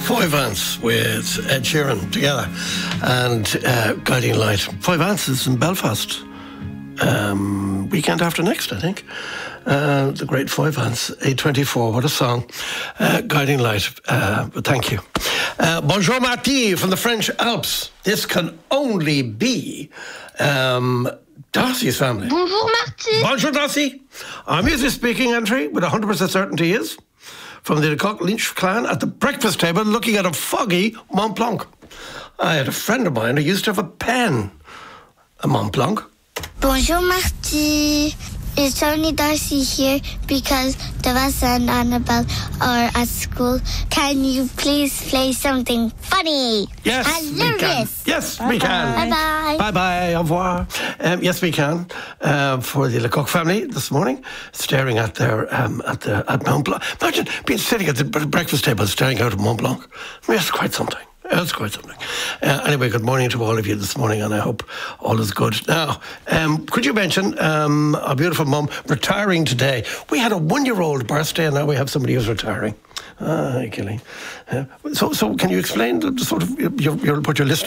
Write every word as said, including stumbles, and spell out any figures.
Foy Vance with Ed Sheeran together and uh, Guiding Light. Foy Vance is in Belfast um, weekend after next, I think. Uh, the great Foy Vance, eight twenty-four, what a song. Uh, Guiding Light, uh, but thank you. Uh, Bonjour Marty from the French Alps. This can only be um, Darcy's family. Bonjour Marty. Bonjour Darcy. Our music speaking entry with one hundred percent certainty is from the Lecoq Lynch clan at the breakfast table looking at a foggy Mont Blanc. I had a friend of mine who used to have a pen, a Mont Blanc. Bonjour Marty. It's only Darcy here because Devasa and Annabelle are at school. Can you please play something funny? Yes, we can. Hilarious. Yes, Bye we bye. can. Bye-bye. Bye-bye, au revoir. Um, yes, we can. Uh, for the Lecoq family this morning, staring at their um, at the at Mont Blanc. Imagine being sitting at the breakfast table, staring out at Mont Blanc. I mean, that's quite something. That's quite something. Uh, anyway, good morning to all of you this morning, and I hope all is good. Now, um, could you mention um, our beautiful mum retiring today? We had a one-year-old birthday, and now we have somebody who's retiring. Ah, Gilly. Uh, so, so can you explain the, the sort of your, your, what your listeners